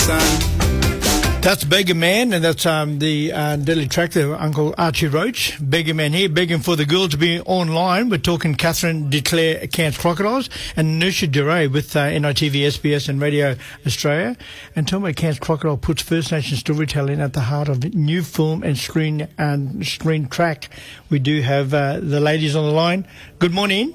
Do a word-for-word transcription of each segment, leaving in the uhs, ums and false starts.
That's Beggar Man, and that's um, the uh, Daily Track there, Uncle Archie Roach. Beggar Man here, begging for the girl to be online. We're talking Catherine Declare, Cairns Crocodiles, and Nusha Duray with uh, N I T V, S B S and Radio Australia. And tell me, Cairns Crocodile puts First Nation storytelling at the heart of new film and screen and screen track. We do have uh, the ladies on the line. Good morning.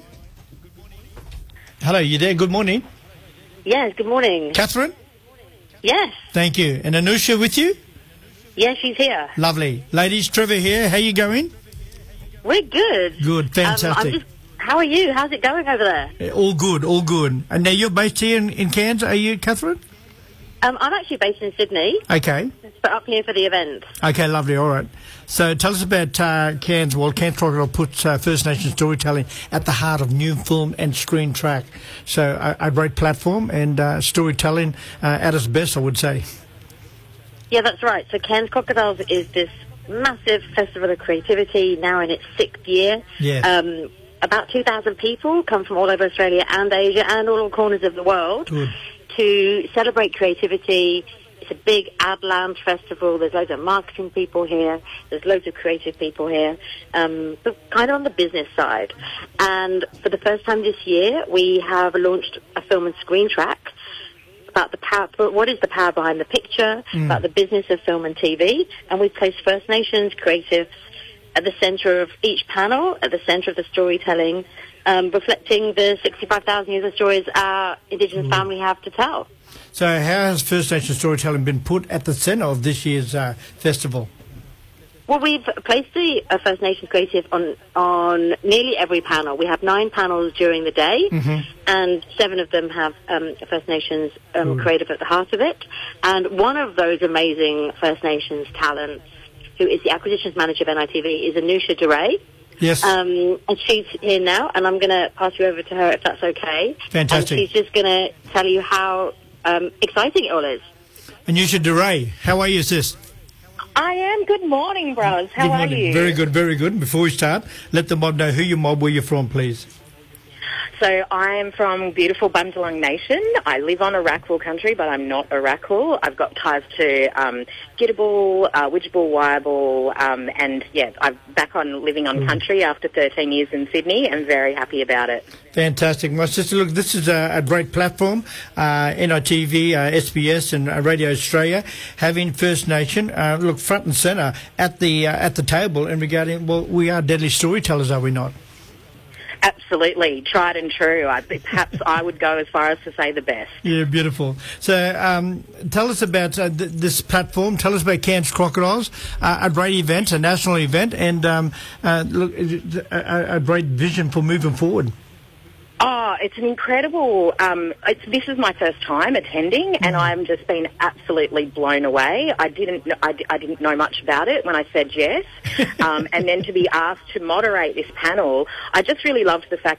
Hello, you there? Good morning. Yes, good morning. Catherine? Yes. Thank you. And Anusha with you? Yes, she's here. Lovely. Ladies, Trevor here. How you going? We're good. Good, fantastic. Um, I'm just, how are you? How's it going over there? All good, all good. And now you're based here in, in Cairns, are you, Catherine? Um, I'm actually based in Sydney. Okay. But up here for the event. Okay, lovely, all right. So tell us about uh, Cairns. Well, Cairns Crocodile puts uh, First Nation storytelling at the heart of new film and screen track. So a, a great platform and uh, storytelling uh, at its best, I would say. Yeah, that's right. So Cairns Crocodiles is this massive festival of creativity, now in its sixth year. Yeah. Um, about two thousand people come from all over Australia and Asia and all corners of the world. Good. To celebrate creativity. It's a big ad lounge festival. There's loads of marketing people here. There's loads of creative people here, um, but kind of on the business side. And for the first time this year, we have launched a film and screen track about the power, what is the power behind the picture, mm. about the business of film and T V. And we've placed First Nations creatives at the centre of each panel, at the centre of the storytelling, um, reflecting the sixty-five thousand years of stories our Indigenous mm. family have to tell. So how has First Nation storytelling been put at the centre of this year's uh, festival? Well, we've placed the uh, First Nations creative on on nearly every panel. We have nine panels during the day, mm-hmm. and seven of them have um, First Nations um, creative at the heart of it. And one of those amazing First Nations talents, who is the acquisitions manager of N I T V, is Nusha Duray. Yes. Um, and she's here now, and I'm going to pass you over to her if that's okay. Fantastic. And she's just going to tell you how um, exciting it all is. Nusha Duray, how are you, sis? I am. Good morning, bros. How good are morning. you? Very good, very good. Before we start, let the mob know who you mob, where you're from, please. So I am from beautiful Bundjalung Nation. I live on Arakwal country, but I'm not Arakwal. I've got ties to um, Gidabal, uh, Widjabal, Wyabal, um, and yeah, I'm back on living on mm. country after thirteen years in Sydney, and very happy about it. Fantastic. My sister, look, this is a, a great platform, uh, N I T V, uh, S B S and uh, Radio Australia, having First Nation, uh, look, front and centre at the, uh, at the table and regarding, well, we are deadly storytellers, are we not? Absolutely, tried and true. I think perhaps I would go as far as to say the best. Yeah, beautiful. So um, tell us about uh, th- this platform. Tell us about Cairns Crocodiles, uh, a great event, a national event, and um, uh, look, a, a great vision for moving forward. Oh, it's an incredible, um, it's, this is my first time attending, and mm. I've just been absolutely blown away. I didn't, I, I didn't know much about it when I said yes, um, and then to be asked to moderate this panel, I just really loved the fact